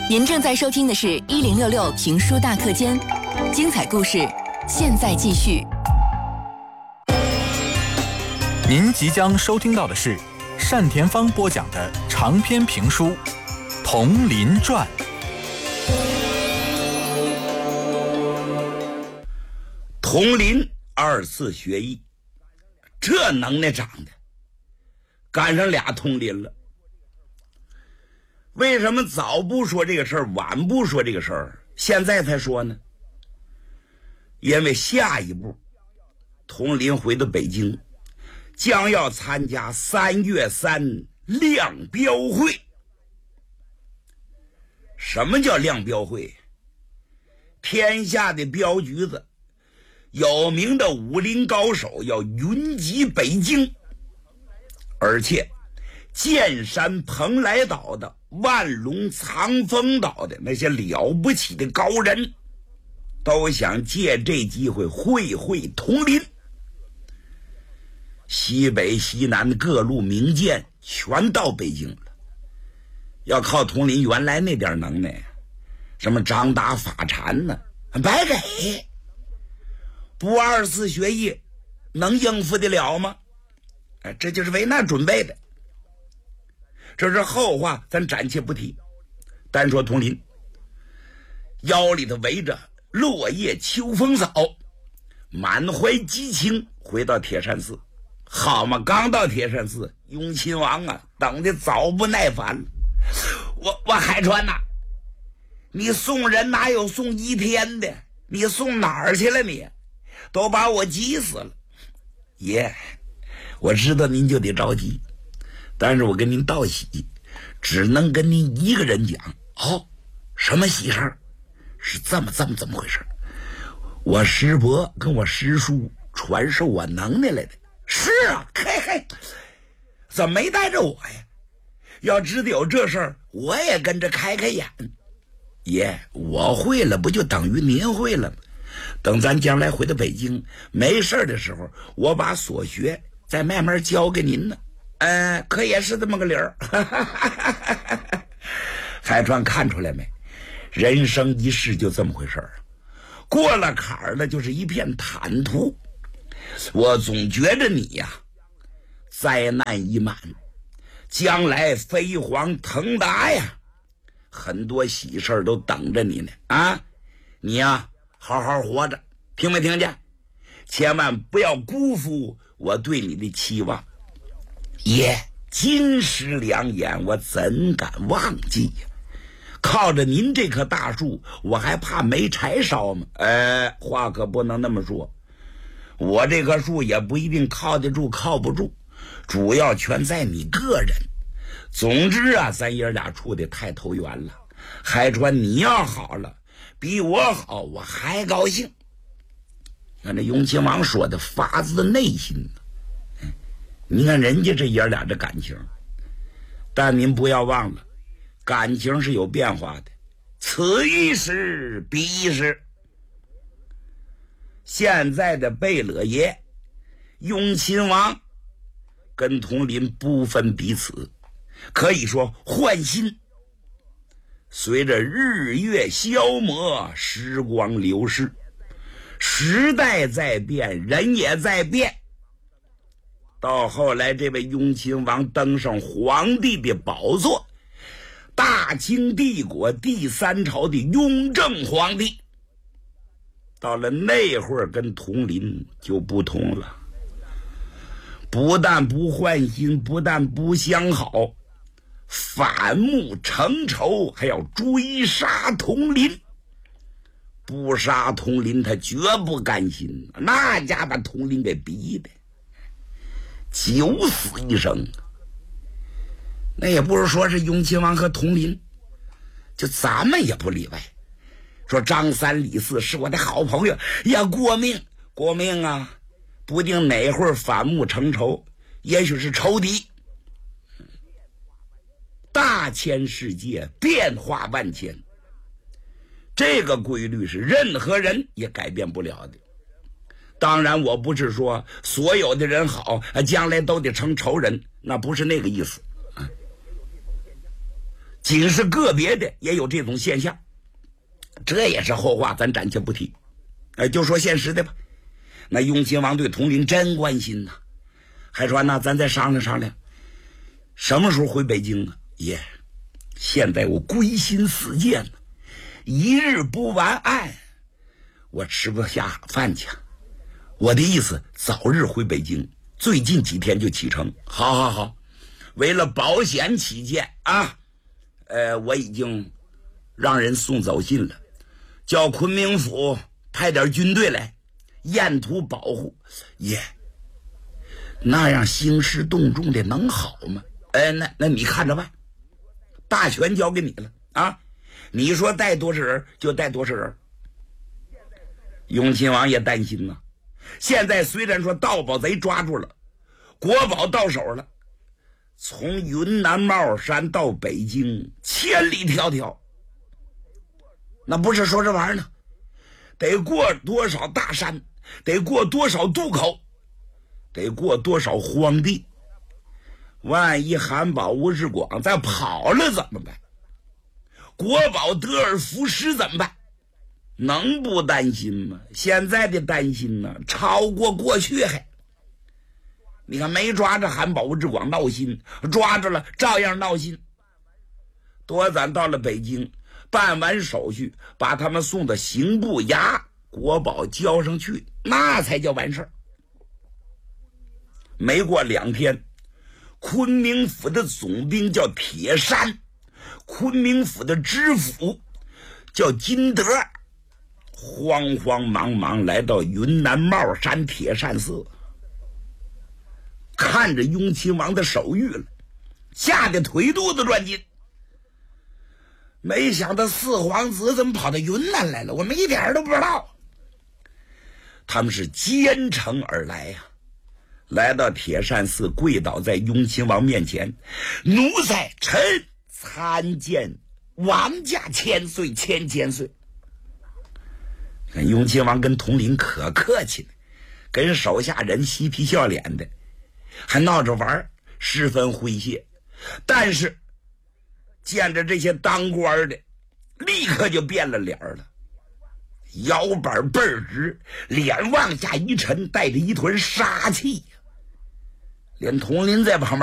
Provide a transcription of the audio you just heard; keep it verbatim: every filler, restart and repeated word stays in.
您正在收听的是一零六六评书大课间，精彩故事现在继续。 您即将收听到的是单田芳播讲的长篇评书《铜林传》。 铜林二次学艺，这能耐长的，赶上俩铜林了。为什么早不说这个事儿，晚不说这个事儿，现在才说呢？因为下一步铜林回到北京，将要参加三月三亮标会。什么叫亮标会？天下的镖局子，有名的武林高手要云集北京，而且剑山蓬莱岛的、万隆藏风岛的那些了不起的高人，都想借这机会会会铜林。西北西南各路名剑全到北京了，要靠铜林原来那点能耐，什么张达法禅呢，白给。不二次学艺能应付得了吗？哎，这就是为那准备的。这是后话，咱暂且不提。单说铜林，腰里头围着落叶秋风扫，满怀激情回到铁山寺。好嘛，刚到铁山寺，雍亲王啊等得早不耐烦了。我我海川呐、啊，你送人哪有送一天的？你送哪儿去了你？都把我急死了。爷，我知道您就得着急，但是我跟您道喜，只能跟您一个人讲。哦，什么喜事儿？是这么这么这么回事？我师伯跟我师叔传授我能耐来的。是啊，嘿嘿，怎么没带着我呀？要知道有这事儿，我也跟着开开眼。爷，我会了，不就等于您会了吗？等咱将来回到北京没事的时候，我把所学再慢慢教给您呢。呃，可也是这么个理儿。海川看出来没？人生一世就这么回事儿，过了坎儿了就是一片坦途。我总觉着你呀，灾难已满，将来飞黄腾达呀，很多喜事儿都等着你呢。啊，你呀，好好活着，听没听见？千万不要辜负我对你的期望。爷，金石良言，我怎敢忘记呀？靠着您这棵大树，我还怕没柴烧吗？哎，话可不能那么说。我这棵树也不一定靠得住靠不住，主要全在你个人。总之啊，咱爷俩处得太投缘了。海川，你要好了，比我好，我还高兴。看这雍亲王说的发自内心，你看人家这爷俩这感情，但您不要忘了，感情是有变化的，此一时彼一时。现在的贝勒爷雍亲王跟铜林不分彼此，可以说换新。随着日月消磨，时光流逝，时代在变，人也在变。到后来这位雍亲王登上皇帝的宝座，大清帝国第三朝的雍正皇帝，到了那会儿跟铜林就不同了，不但不换新，不但不相好，反目成仇，还要追杀铜林。不杀铜林他绝不甘心，那家把铜林给逼的九死一生。那也不是说是雍亲王和铜林，就咱们也不例外。说张三李四是我的好朋友呀，过命过命啊，不定哪会儿反目成仇，也许是仇敌。大千世界变化万千，这个规律是任何人也改变不了的。当然我不是说所有的人好，将来都得成仇人，那不是那个意思。 仅是个别的也有这种现象，这也是后话，咱暂且不提。哎，就说现实的吧。那雍亲王对统领真关心呐、啊，还说那咱再商量商量，什么时候回北京啊？爷，现在我归心似箭呢，一日不完案，我吃不下饭去。我的意思，早日回北京，最近几天就启程。好好好，为了保险起见啊，呃，我已经让人送走信了，叫昆明府派点军队来沿途保护。耶，那样兴师动众的能好吗？哎，那那你看着办，大权交给你了啊！你说带多少人就带多少人。雍亲王也担心呐、啊，现在虽然说盗宝贼抓住了，国宝到手了，从云南帽山到北京千里迢迢，那不是说这玩意儿呢，得过多少大山，得过多少渡口，得过多少荒地，万一韩宝、吴志广再跑了怎么办？国宝得而复失怎么办？能不担心吗？现在的担心呢，超过过去还。你看没抓着韩宝、吴志广闹心，抓着了照样闹心。多咱到了北京，办完手续，把他们送到刑部衙，国宝交上去，那才叫完事儿。没过两天，昆明府的总兵叫铁山，昆明府的知府叫金德，慌慌忙忙来到云南帽山铁扇寺，看着雍亲王的手谕了，吓得腿肚子乱进。没想到四皇子怎么跑到云南来了，我们一点都不知道。他们是兼程而来呀、啊，来到铁扇寺，跪倒在雍亲王面前，奴才臣参见王家千岁千千岁。看雍亲王跟统领可客气了，跟手下人嬉皮笑脸的，还闹着玩，十分诙谐。但是见着这些当官的，立刻就变了脸了，腰板倍儿直，脸往下一沉，带着一团杀气，连统领在旁边